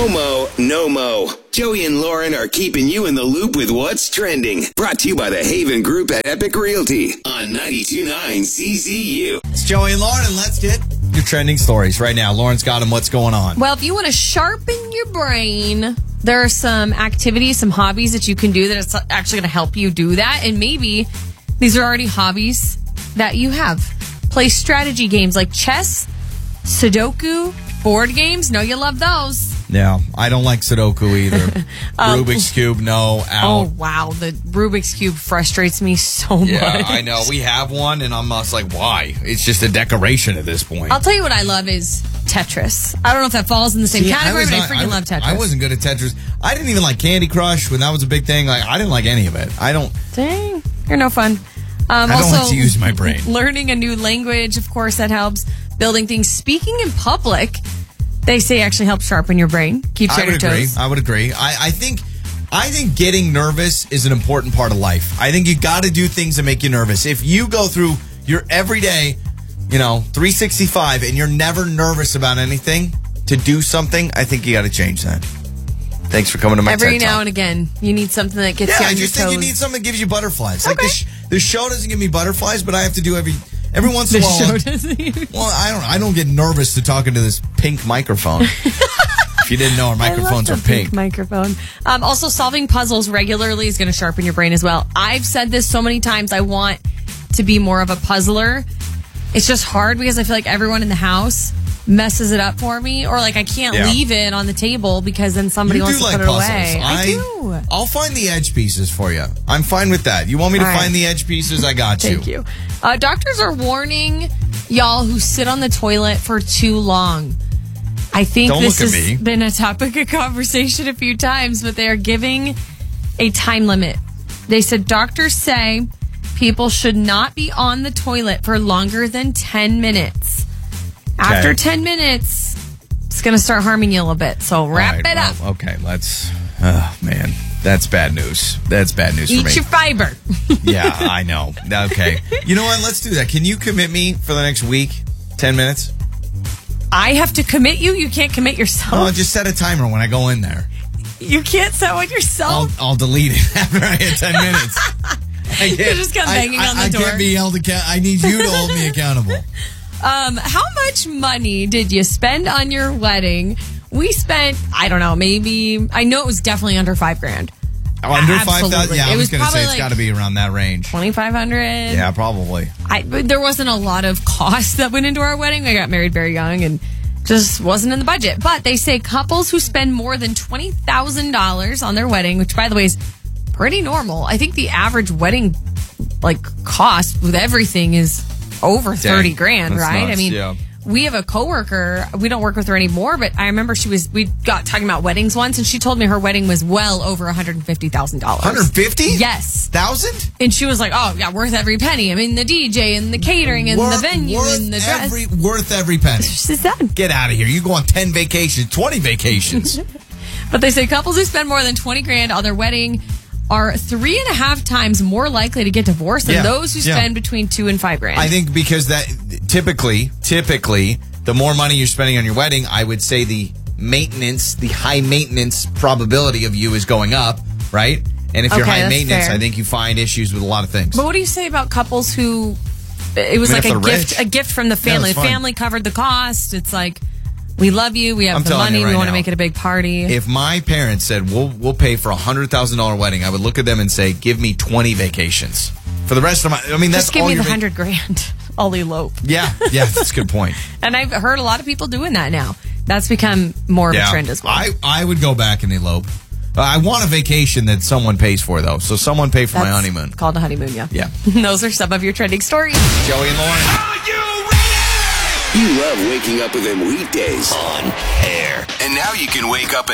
FOMO, no mo. Joey and Lauren are keeping you in the loop with what's trending. Brought to you by the Haven Group at Epic Realty on 92.9 CZU. It's Joey and Lauren, and let's get your trending stories right now. Lauren's got them. What's going on? Well, if you want to sharpen your brain, there are some activities, some hobbies that you can do that is actually going to help you do that. And maybe these are already hobbies that you have. Play strategy games like chess, Sudoku, board games. Know you love those. Yeah, I don't like Sudoku either. Rubik's Cube, no, out. Oh, wow. The Rubik's Cube frustrates me so much. Yeah, I know. We have one, and I'm just like, why? It's just a decoration at this point. I'll tell you what I love is Tetris. I don't know if that falls in the same category, but I freaking love Tetris. I wasn't good at Tetris. I didn't even like Candy Crush when that was a big thing. Like, I didn't like any of it. Dang, you're no fun. I don't also, like to use my brain. Learning a new language, of course, that helps. Building things. Speaking in public, they say actually helps sharpen your brain. Keeps you on your toes. I would agree. I think getting nervous is an important part of life. I think you got to do things that make you nervous. If you go through your everyday, 365, and you're never nervous about anything to do something, I think you got to change that. Thanks for coming to my TED Every Talk. now and again, you need something that gets you on your toes. Yeah, I just think you need something that gives you butterflies. Okay. Like the show doesn't give me butterflies, but I have to do every once in a while. The show doesn't. Well, I don't get nervous to talking to this pink microphone. If you didn't know, our microphones are pink. Microphone. Also, solving puzzles regularly is going to sharpen your brain as well. I've said this so many times. I want to be more of a puzzler. It's just hard because I feel like everyone in the house messes it up for me, or like I can't leave it on the table because then somebody wants to put it away. I do. I'll find the edge pieces for you. I'm fine with that. You want me to find the edge pieces? I got you. Thank you. Doctors are warning y'all who sit on the toilet for too long. I think this has been a topic of conversation a few times, but they are giving a time limit. They said doctors say people should not be on the toilet for longer than 10 minutes. After 10 minutes, it's going to start harming you a little bit. So wrap it up. Okay, let's... Oh, man. That's bad news. That's bad news for me. Eat your fiber. Yeah, I know. Okay. You know what? Let's do that. Can you commit me for the next week? 10 minutes? I have to commit you? You can't commit yourself? Oh, just set a timer when I go in there. You can't set one yourself? I'll delete it after I hit 10 minutes. You just come banging on the door. I can't be held accountable. I need you to hold me accountable. How much money did you spend on your wedding? We spent, I don't know, maybe, I know it was definitely under $5,000. Oh, under $5,000? Yeah, I was going to say it's like got to be around that range. $2,500? Yeah, probably. But there wasn't a lot of cost that went into our wedding. I got married very young and just wasn't in the budget. But they say couples who spend more than $20,000 on their wedding, which by the way is pretty normal. I think the average wedding cost with everything is over $30,000, right? Nuts, I mean, we have a coworker. We don't work with her anymore, but I remember we got talking about weddings once, and she told me her wedding was well over $150,000. $150,000? Yes. $1,000? And she was like, "Oh yeah, worth every penny. I mean, the DJ and the catering and the venue and the dress, worth every penny." She said, "Get out of here! You go on 10 vacations, 20 vacations." But they say couples who spend more than $20,000 on their wedding are 3.5 times more likely to get divorced than those who spend between $2,000 and $5,000. I think because that typically, the more money you're spending on your wedding, I would say the high maintenance probability of you is going up, right? And if you're high maintenance, fair. I think you find issues with a lot of things. But what do you say about couples who it was like a gift from the family? The family covered the cost. It's like, we love you. We have the money. We want to make it a big party. If my parents said, we'll pay for $100,000 wedding, I would look at them and say, give me 20 vacations. For the rest of my... I mean, that's just give me the $100,000. I'll elope. Yeah, that's a good point. And I've heard a lot of people doing that now. That's become more of a trend as well. I would go back and elope. I want a vacation that someone pays for, though. So someone pay for my honeymoon. Called a honeymoon, yeah. Yeah. Those are some of your trending stories. Joey and Lauren. Are you ready? You love waking up with them weekdays on air. And now you can wake up